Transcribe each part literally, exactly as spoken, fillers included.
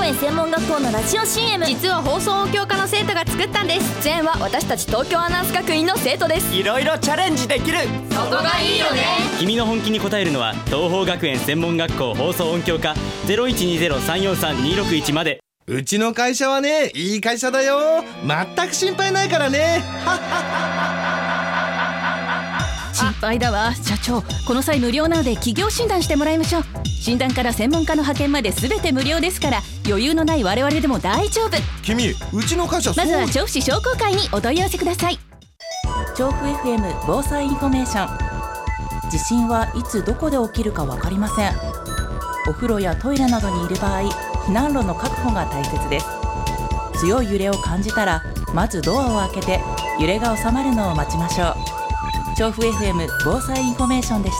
園専門学校のラジオ シーエム。 実は放送音響科の生徒が作ったんです。 出演は私たち東京アナウンス学院の生徒です。 いろいろチャレンジできる。 そこがいいよね。 君の本気に応えるのは東邦学園専門学校放送音響科 ゼロいちにゼロさんよんさんにろくいち まで。 うちの会社はね、いい会社だよ。全く心配ないからね。 心配だわ社長。この際無料なので企業診断してもらいましょう。診断から専門家の派遣まで全て無料ですから、余裕のない我々でも大丈夫。 君、うちの会社そう。 まずは調布市商工会にお問い合わせください。調布 エフエム 防災インフォメーション。地震はいつどこで起きるか分かりません。お風呂やトイレなどにいる場合、避難路の確保が大切です。強い揺れを感じたらまずドアを開けて揺れが収まるのを待ちましょう。調布 エフエム 防災インフォメーションでした。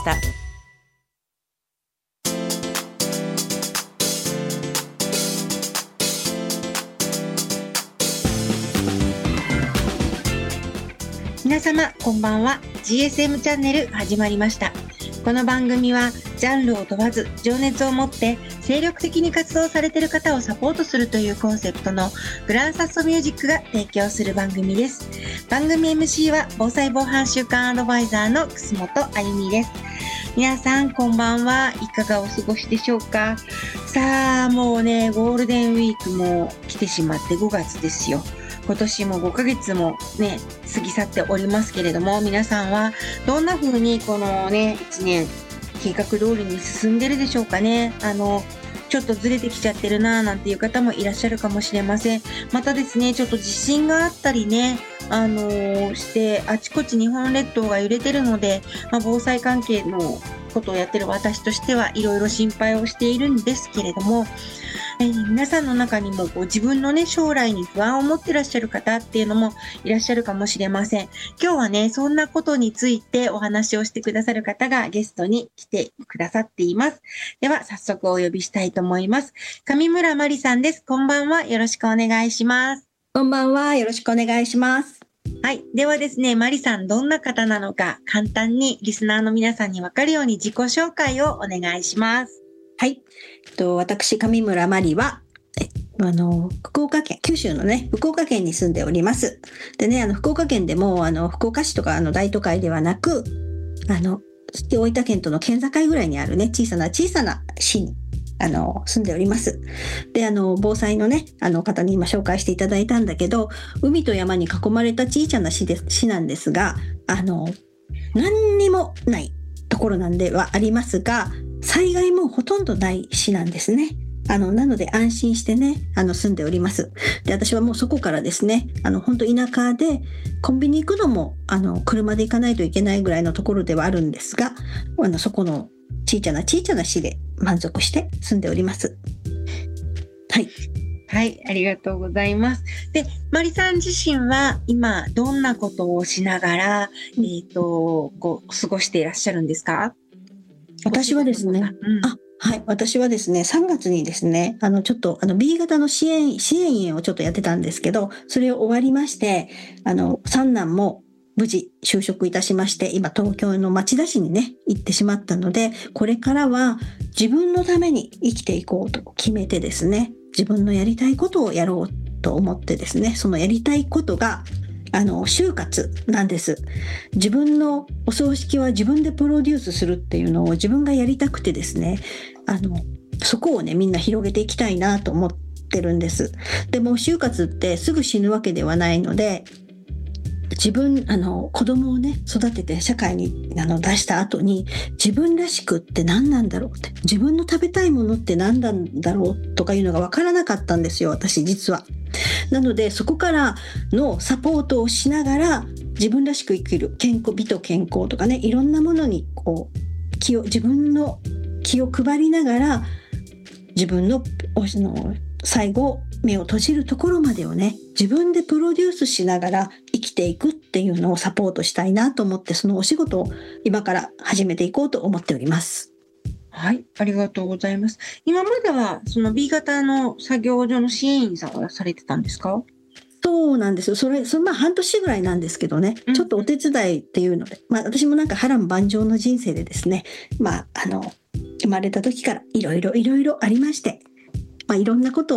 皆様こんばんは。 ジーエスエム チャンネル始まりました。この番組はジャンルを問わず情熱を持って精力的に活動されている方をサポートするというコンセプトのグランサッソミュージックが提供する番組です。番組 エムシー は防災防犯週間アドバイザーの楠本あゆみです。皆さんこんばんは。いかがお過ごしでしょうか。さあもうね、ゴールデンウィークも来てしまってごがつですよ。今年もごかげつもね過ぎ去っておりますけれども、皆さんはどんな風にこのねいちねん計画通りに進んでるでしょうかね。あのちょっとずれてきちゃってるなーなんていう方もいらっしゃるかもしれません。またですね、ちょっと地震があったりねあのー、してあちこち日本列島が揺れてるので、まあ、防災関係のことをやってる私としてはいろいろ心配をしているんですけれども、えー、皆さんの中にもこう自分のね将来に不安を持ってらっしゃる方っていうのもいらっしゃるかもしれません。今日はねそんなことについてお話をしてくださる方がゲストに来てくださっています。では早速お呼びしたいと思います。上村真理さんです。こんばんは。よろしくお願いします。 こんばんは。よろしくお願いします。 はい。ではですね、マリさんどんな方なのか簡単にリスナーの皆さんに分かるように自己紹介をお願いします。 はい。えっと、私、上村真理は、えあの、福岡県、九州のね、福岡県に住んでおります。でね、あの、福岡県でも、あの、福岡市とか、あの、大都会ではなく、あの、大分県との県境ぐらいにあるね、小さな小さな市に、あの、住んでおります。で、あの、防災のね、あの方に今紹介していただいたんだけど、海と山に囲まれた小さな市で、市なんですが、あの、何にもないところなんではありますが、災害もほとんどない市なんですね。あの、なので安心してね、あの、住んでおります。で、私はもうそこからですね、あの、本当田舎で、コンビニ行くのも、あの、車で行かないといけないぐらいのところではあるんですが、あの、そこの小さな小さな市で満足して住んでおります。はい。 はい、ありがとうございます。で、マリさん自身は今どんなことをしながら、えっと、こう、過ごしていらっしゃるんですか？ 私はですね、うん、あ、はい、私はですね、さんがつにですね、あの、ちょっと、あの、ビー 型の支援、支援員をちょっとやってたんですけど、それを終わりまして、あの、三男も無事就職いたしまして、今、東京の町田市にね、行ってしまったので、これからは自分のために生きていこうと決めてですね、自分のやりたいことをやろうと思ってですね、そのやりたいことが、あの、就活なんです。自分のお葬式は自分でプロデュースするっていうのを自分がやりたくてですね、あの、そこをね、みんな広げていきたいなと思ってるんです。でも、就活ってすぐ死ぬわけではないので、自分、あの、子供をね、育てて社会にあの出した後に、自分らしくって何なんだろうって、自分の食べたいものって何なんだろうとかいうのが分からなかったんですよ、私実は。なので、そこからのサポートをしながら、自分らしく生きる、健康、美と健康とかね、いろんなものに、こう、気を、自分の気を配りながら、自分の、の最後、目を閉じるところまでをね、自分でプロデュースしながら生きていくっていうのをサポートしたいなと思って、そのお仕事を今から始めていこうと思っております。 はい、ありがとうございます。今まではその ビー 型の作業所の支援員さんはされてたんですか？ そうなんですよ。それ、それまあ半年ぐらいなんですけどね、うん、ちょっとお手伝いっていうので、まあ私もなんか波乱万丈の人生でですね、まああの、生まれた時からいろいろいろいろありまして、まあいろんなことを